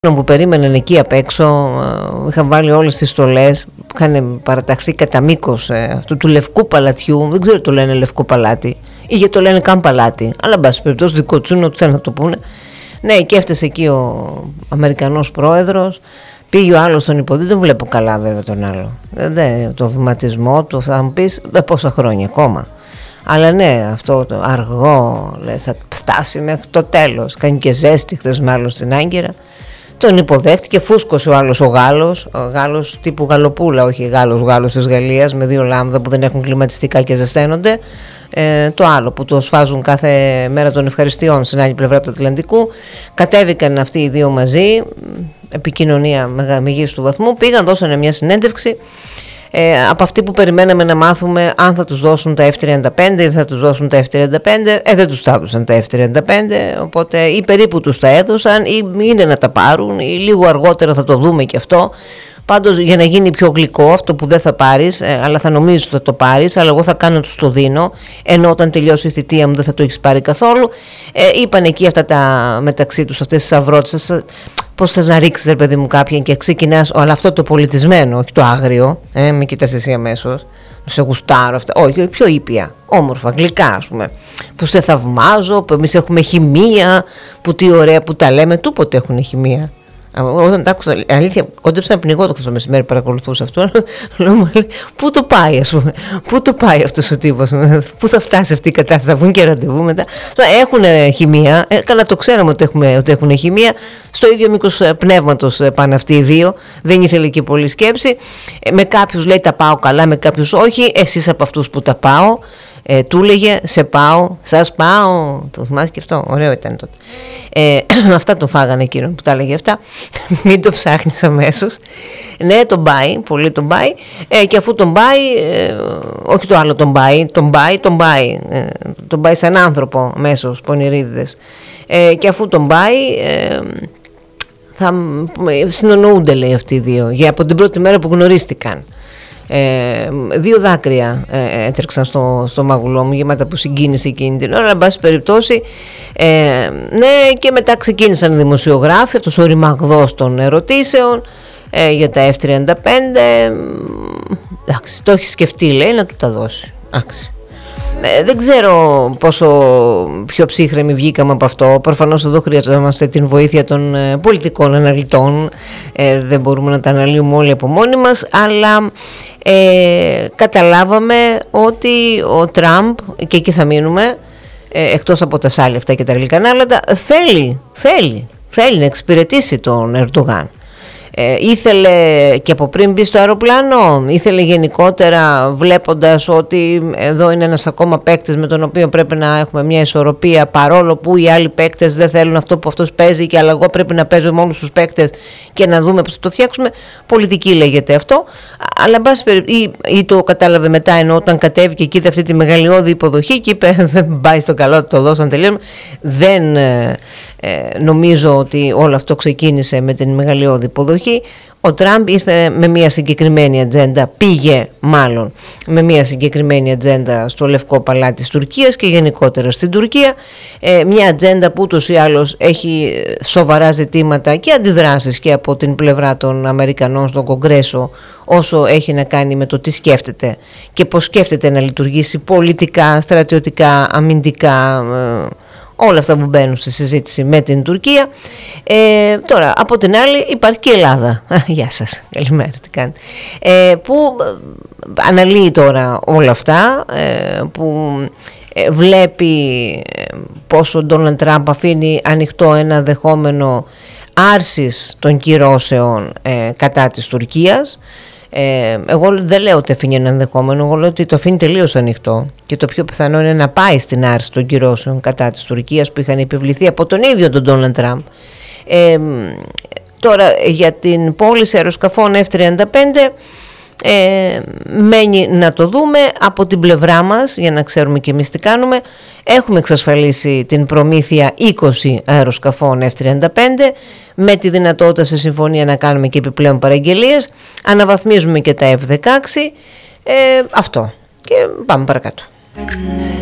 που περίμεναν εκεί απ' έξω, είχαν βάλει όλες τις στολές, είχαν παραταχθεί κατά μήκος αυτού του λευκού παλατιού. Δεν ξέρω το λένε λευκό παλάτι ή γιατί το λένε καν παλάτι, αλλά εν πάση περιπτώσει δικό τσούνο του θέλουν να το πούνε. Ναι, και έφτασε εκεί ο Αμερικανός πρόεδρος, πήγε ο άλλος στον υποδί, δεν βλέπω καλά βέβαια τον άλλο. Το βηματισμό του θα μου πεις πόσα χρόνια ακόμα. Αλλά ναι, αυτό το αργό, λες, θα φτάσει μέχρι το τέλος. Κάνει και ζέστη χθες μάλλον στην Άγκυρα. Τον υποδέχτηκε, φούσκωσε ο άλλος ο Γάλλος τύπου Γαλλοπούλα, όχι Γάλλος της Γαλλίας με δύο λάμδα που δεν έχουν κλιματιστικά και ζεσταίνονται. Το άλλο που το σφάζουν κάθε μέρα των ευχαριστειών στην άλλη πλευρά του Ατλαντικού. Κατέβηκαν αυτοί οι δύο μαζί, επικοινωνία μεγίστου βαθμού, πήγαν, δώσανε μια συνέντευξη. Από αυτοί που περιμέναμε να μάθουμε αν θα τους δώσουν τα F-35 ή θα τους δώσουν τα F-35, δεν τους τα έδωσαν τα F-35, οπότε ή περίπου τους τα έδωσαν ή είναι να τα πάρουν ή λίγο αργότερα θα το δούμε και αυτό. Πάντως για να γίνει πιο γλυκό αυτό που δεν θα πάρεις, αλλά θα νομίζεις ότι θα το πάρεις, αλλά εγώ θα κάνω τους το δίνω, ενώ όταν τελειώσει η θητεία μου δεν θα το έχεις πάρει καθόλου. Είπαν εκεί αυτά τα μεταξύ τους, αυτές τις αυρότητες, πώς θες να ρίξεις ρε παιδί μου κάποιον και ξεκινάς, αλλά αυτό το πολιτισμένο, όχι το άγριο, με κοιτάς εσύ αμέσως, σε γουστάρω αυτά, όχι, πιο ήπια, όμορφα, γλυκά ας πούμε, που σε θαυμάζω, που εμείς έχουμε χημεία, που τι ωραία που τα λέμε, του ποτέ έχουν χημεία. Όταν τα άκουσα, αλήθεια, κόντεψα να πνιγώ το χθες το μεσημέρι, παρακολουθούσα αυτό. Λέω, πού το πάει, ας πούμε, πού το πάει αυτός ο τύπος, πού θα φτάσει αυτή η κατάσταση, θα βγουν και ραντεβού μετά. Έχουν χημεία, καλά το ξέραμε ότι έχουν χημεία. Στο ίδιο μήκος πνεύματος πάνε αυτοί οι δύο, δεν ήθελε και πολύ σκέψη. Με κάποιους λέει τα πάω καλά, με κάποιους όχι. Εσείς από αυτούς που τα πάω. Του λέγε σε πάω, σας πάω. Το θυμάσαι και αυτό, ωραίο ήταν τότε. Αυτά τον φάγανε εκείνον που τα έλεγε αυτά. Μην το ψάχνεις αμέσως. Ναι, τον πάει, πολύ τον πάει. Και αφού τον πάει, όχι το άλλο τον πάει, τον πάει σαν άνθρωπο αμέσως, πονηρίδιδες. Και αφού τον πάει, θα συνονοούνται λέει αυτοί οι δύο για από την πρώτη μέρα που γνωρίστηκαν. Δύο δάκρυα έτρεξαν στο μάγουλό μου γεμάτα από συγκίνηση εκείνη την ώρα, εν πάση περιπτώσει. Ναι, και μετά ξεκίνησαν οι δημοσιογράφοι, αυτός ο ρημαγδός των ερωτήσεων για τα F-35. Εντάξει, το έχει σκεφτεί λέει να του τα δώσει. Εντάξει. Δεν ξέρω πόσο πιο ψύχρεμοι βγήκαμε από αυτό. Προφανώς εδώ χρειαζόμαστε την βοήθεια των πολιτικών αναλυτών. Δεν μπορούμε να τα αναλύουμε όλοι από μόνοι μας, αλλά καταλάβαμε ότι ο Τραμπ, και εκεί θα μείνουμε, εκτός από τα σάλια αυτά και τα γλυκανάλατα, θέλει να εξυπηρετήσει τον Ερντογάν. Ήθελε και από πριν μπει στο αεροπλάνο, ήθελε γενικότερα, βλέποντας ότι εδώ είναι ένας ακόμα παίκτης με τον οποίο πρέπει να έχουμε μια ισορροπία, παρόλο που οι άλλοι παίκτες δεν θέλουν αυτό που αυτός παίζει, και αλλά εγώ πρέπει να παίζω με όλους τους παίκτες και να δούμε πώς θα το φτιάξουμε. Πολιτική λέγεται αυτό, αλλά ή το κατάλαβε μετά, ενώ όταν κατέβηκε και είδε αυτή τη μεγαλειώδη υποδοχή και είπε δεν πάει στο καλό, το δώσαν, τελείωμα. Δεν νομίζω ότι όλο αυτό ξεκίνησε με την μεγαλειώδη υποδοχή. Ο Τραμπ ήρθε με μια συγκεκριμένη ατζέντα, πήγε μάλλον με μια συγκεκριμένη ατζέντα στο Λευκό Παλάτι της Τουρκίας και γενικότερα στην Τουρκία, μια ατζέντα που ούτως ή άλλως έχει σοβαρά ζητήματα και αντιδράσεις και από την πλευρά των Αμερικανών στο Κογκρέσο, όσο έχει να κάνει με το τι σκέφτεται και πώς σκέφτεται να λειτουργήσει πολιτικά, στρατιωτικά, αμυντικά, όλα αυτά που μπαίνουν στη συζήτηση με την Τουρκία. Τώρα, από την άλλη υπάρχει και η Ελλάδα. Γεια σας, καλημέρα, τι κάνετε. Που αναλύει τώρα όλα αυτά, που βλέπει πόσο ο Ντόναλντ Τραμπ αφήνει ανοιχτό ένα δεχόμενο άρσης των κυρώσεων κατά της Τουρκίας. Εγώ δεν λέω ότι αφήνει ένα ενδεχόμενο, εγώ λέω ότι το αφήνει τελείως ανοιχτό, και το πιο πιθανό είναι να πάει στην άρση των κυρώσεων κατά της Τουρκίας που είχαν επιβληθεί από τον ίδιο τον Ντόναλντ Τραμπ. Τώρα για την πώληση αεροσκαφών F-35 μένει να το δούμε από την πλευρά μας, για να ξέρουμε και εμείς τι κάνουμε. Έχουμε εξασφαλίσει την προμήθεια 20 αεροσκαφών F-35 με τη δυνατότητα σε συμφωνία να κάνουμε και επιπλέον παραγγελίες. Αναβαθμίζουμε και τα F-16. Αυτό, και πάμε παρακάτω.